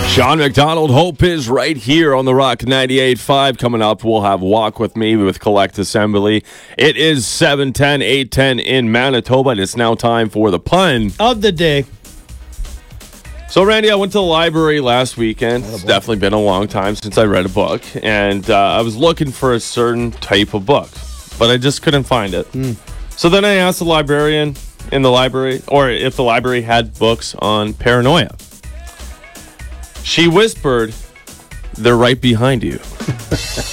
Sean McDonald, Hope is right here on the Rock 98.5. Coming up, we'll have Walk With Me with Collect Assembly. It is 7:10, 8:10 in Manitoba, and it's now time for the pun of the day. So, Randy, I went to the library last weekend. It's definitely been a long time since I read a book, and I was looking for a certain type of book, but I just couldn't find it. So then I asked the librarian in the library, or if the library had books on paranoia. She whispered, "They're right behind you."